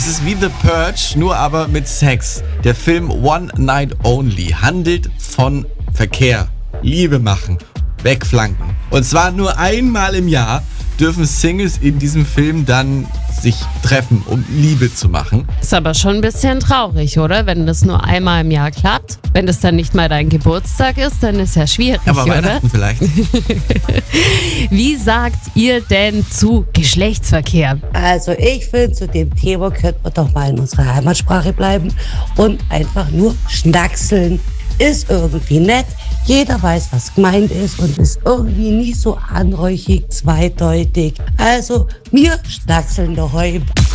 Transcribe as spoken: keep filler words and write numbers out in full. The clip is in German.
Es ist wie The Purge, nur aber mit Sex. Der Film One Night Only handelt von Verkehr, Liebe machen, wegflanken. Und zwar nur einmal im Jahr dürfen Singles in diesem Film dann sich treffen, um Liebe zu machen. Ist aber schon ein bisschen traurig, oder? Wenn das nur einmal im Jahr klappt. Wenn das dann nicht mal dein Geburtstag ist, dann ist ja schwierig, Aber oder? Weihnachten vielleicht. Wie sagt ihr denn zu Geschlechtsverkehr? Also ich finde, zu dem Thema könnte man doch mal in unserer Heimatsprache bleiben und einfach nur schnackseln. Ist irgendwie nett, jeder weiß, was gemeint ist und ist irgendwie nicht so anrüchig, zweideutig. Also wir schnackseln daheim.